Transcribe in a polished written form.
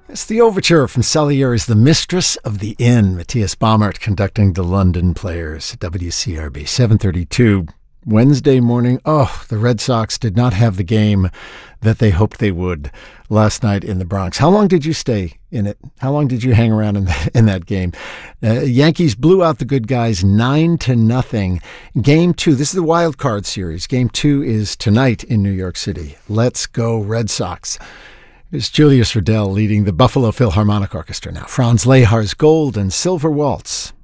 It's the overture from Salieri's The Mistress of the Inn. Matthias Baumert conducting the London Players at WCRB. 7:32 Wednesday morning. Oh, the Red Sox did not have the game that they hoped they would last night in the Bronx. How long did you stay in it? How long did you hang around in that game? Yankees blew out the good guys 9-0. Game 2, this is the wild card series. Game 2 is tonight in New York City. Let's go Red Sox. It's Julius Riddell leading the Buffalo Philharmonic Orchestra now. Franz Lehar's Gold and Silver Waltz.